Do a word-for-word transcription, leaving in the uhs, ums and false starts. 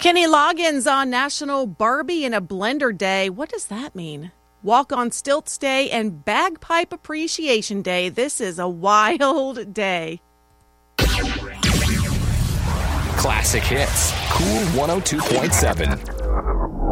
Kenny Loggins on National Barbie in a Blender Day. What does that mean? Walk on Stilts Day and Bagpipe Appreciation Day. This is a wild day. Classic Hits, Cool one oh two point seven.